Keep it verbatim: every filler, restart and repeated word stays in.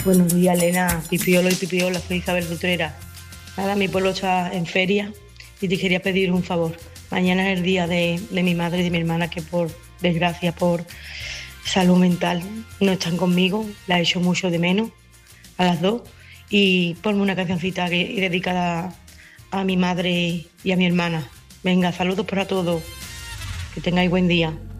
Buenos días, Elena, Pipiolo y Pipiola, soy Isabel Dutrera. Nada, mi pueblo está en feria y te quería pedir un favor. Mañana es el día de, de mi madre y de mi hermana que por desgracia, por salud mental, no están conmigo. La he hecho mucho de menos a las dos. Y ponme una cancioncita que, dedicada a mi madre y a mi hermana. Venga, saludos para todos. Que tengáis buen día.